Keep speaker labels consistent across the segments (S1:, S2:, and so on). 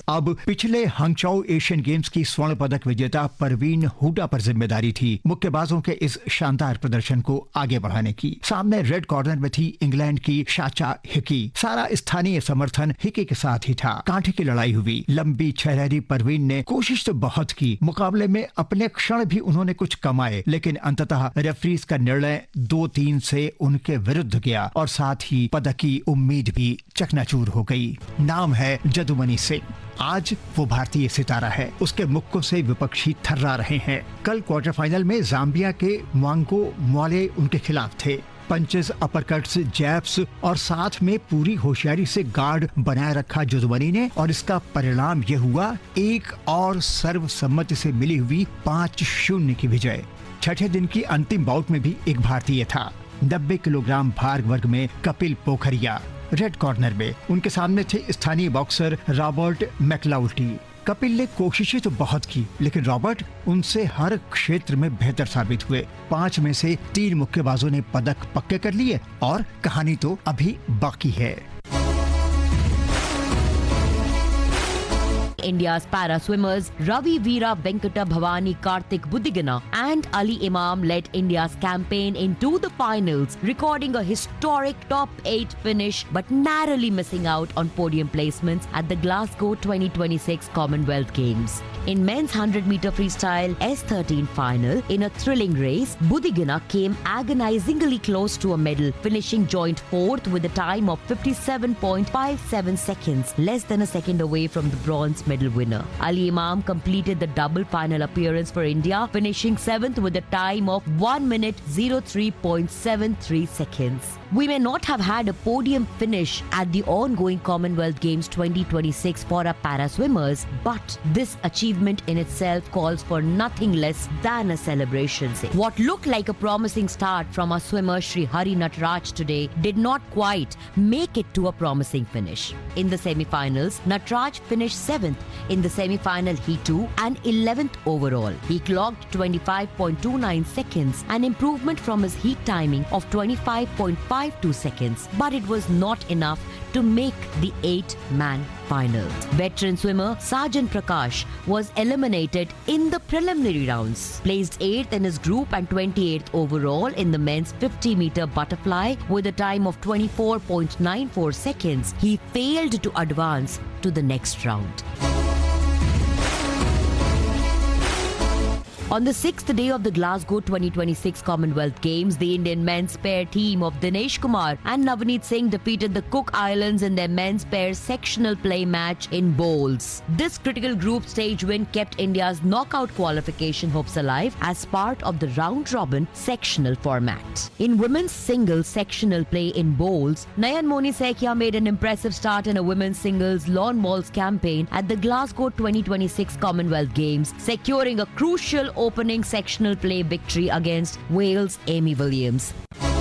S1: अब पिछले हंगचोउ Asian games की स्वर्ण पदक विजेता परवीन हुडा पर जिम्मेदारी थी मुक्केबाजों के इस शानदार प्रदर्शन को आगे बढ़ाने की। सामने रेड कॉर्नर में थी इंग्लैंड की शाचा हिकी। सारा स्थानीय समर्थन हिकी के साथ ही था। कांटे की लड़ाई हुई। लंबी छहरी परवीन ने कोशिश तो बहुत की। मुकाबले में अपने क्षण भी उन्होंने कुछ कमाए, लेकिन अंततः रेफरीज का निर्णय 2-3 से उनके विरुद्ध गया और साथ ही पदक की उम्मीद भी चकनाचूर हो गई। नाम है जदुमनी सिंह। आज वो भारतीय सितारा है। उसके मुक्कों से विपक्षी थर्रा रहे हैं। कल क्वार्टर फाइनल में जाम्बिया के म्वांगो मोले उनके खिलाफ थे। पंचेस, अपरकट्स, जैब्स और साथ में पूरी होशियारी से गार्ड बनाए रखा जदुमनी ने, और इसका परिणाम यह हुआ एक और सर्वसम्मति से मिली हुई 5-0 की विजय। छठे दिन की अंतिम बाउट में भी एक भारतीय था। 90 किलोग्राम भार वर्ग में कपिल पोखरिया रेड कॉर्नर में। उनके सामने थे स्थानीय बॉक्सर रॉबर्ट मैकलाउटी। कपिल ने कोशिशें तो बहुत की, लेकिन रॉबर्ट उनसे हर क्षेत्र में बेहतर साबित हुए। 5 में से 3 मुक्केबाजों ने पदक पक्के कर लिए और कहानी तो अभी बाकी है।
S2: India's para swimmers Ravi Veera Venkata Bhavani Karthik Buddigana and Ali Imam led India's campaign into the finals, recording a historic top 8 finish but narrowly missing out on podium placements at the Glasgow 2026 Commonwealth Games. In men's 100-meter freestyle S13 final, in a thrilling race, Buddigana came agonizingly close to a medal, finishing joint 4th with a time of 57.57 seconds, less than a second away from the bronze medal winner. Ali Imam completed the double final appearance for India, finishing 7th with a time of 1 minute 03.73 seconds. We may not have had a podium finish at the ongoing Commonwealth Games 2026 for our para swimmers, but this achievement in itself calls for nothing less than a celebration. What looked like a promising start from our swimmer Sri Hari Nataraj today did not quite make it to a promising finish. In the semi-finals, Nataraj finished 7th in the semi-final heat 2 and 11th overall. He clocked 25.29 seconds, an improvement from his heat timing of 25.52 seconds, but it was not enough to make the 8-man finals. Veteran swimmer Sajan Prakash was eliminated in the preliminary rounds. Placed 8th in his group and 28th overall in the men's 50-meter butterfly with a time of 24.94 seconds, he failed to advance to the next round. On the 6th day of the Glasgow 2026 Commonwealth Games, the Indian men's pair team of Dinesh Kumar and Navneet Singh defeated the Cook Islands in their men's pair sectional play match in bowls. This critical group stage win kept India's knockout qualification hopes alive as part of the round-robin sectional format. In women's singles sectional play in bowls, Nayan Moni Sekia made an impressive start in a women's singles lawn bowls campaign at the Glasgow 2026 Commonwealth Games, securing a crucial opening sectional play victory against Wales' Amy Williams.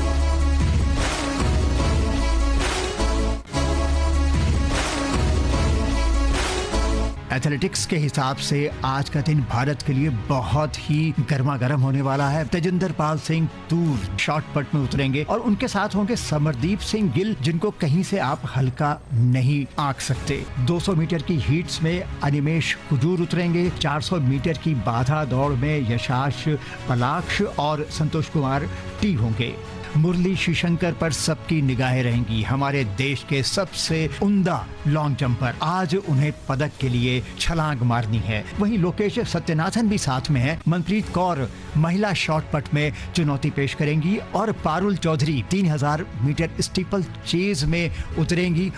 S1: Athletics के हिसाब से आज का दिन भारत के लिए बहुत ही गर्मा गर्म होने वाला है। तेजिंदर पाल सिंह तूर शॉर्ट पट में उतरेंगे और उनके साथ होंगे समरदीप सिंह गिल, जिनको कहीं से आप हल्का नहीं आंक सकते। 200 मीटर की हीट्स में अनिमेश कुजूर उतरेंगे। 400 मीटर की बाधा दौड़ में यशाश पलाक्ष और संतोष कुमार टी होंगे। मुरली श्रीशंकर पर सबकी निगाहें रहेंगी। हमारे देश के सबसे उम्दा लॉन्ग जंपर, आज उन्हें पदक के लिए छलांग मारनी है। वहीं लोकेश सत्यनाथन भी साथ में है। मनप्रीत कौर महिला शॉर्ट पट में चुनौती पेश करेंगी और Parul Chaudhary 3000 metre steeple chase में उतरेंगी।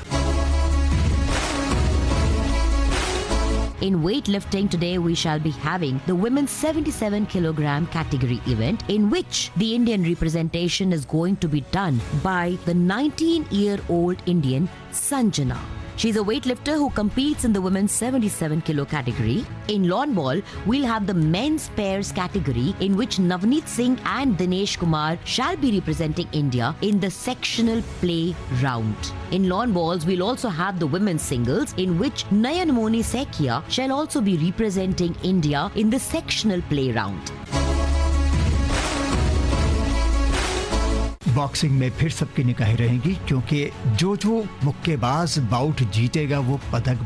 S2: In weightlifting today, we shall be having the women's 77 kilogram category event, in which the Indian representation is going to be done by the 19-year-old Indian Sanjana. She's a weightlifter who competes in the women's 77 kilo category. In lawn ball, we'll have the men's pairs category, in which Navneet Singh and Dinesh Kumar shall be representing India in the sectional play round. In lawn balls, we'll also have the women's singles, in which Nayan Moni Sekia shall also be representing India in the sectional play round.
S1: Boxing में फिर सबकी निगाहें रहेंगी, क्योंकि जो मुक्केबाज bought जीतेगा वो पदक